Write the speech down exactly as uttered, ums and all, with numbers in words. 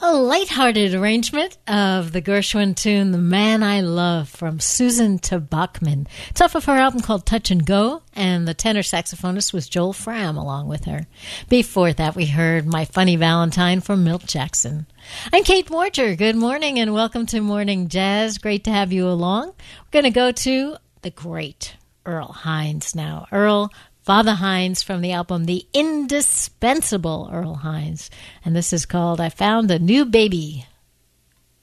A lighthearted arrangement of the Gershwin tune The Man I Love from Susan to Bachman. It's off of her album called Touch and Go, and the tenor saxophonist was Joel Fram along with her. Before that, we heard My Funny Valentine from Milt Jackson. I'm Kate Morger. Good morning and welcome to Morning Jazz. Great to have you along. We're going to go to the great Earl Hines now. Earl Father Hines from the album The Indispensable Earl Hines. And this is called I Found a New Baby.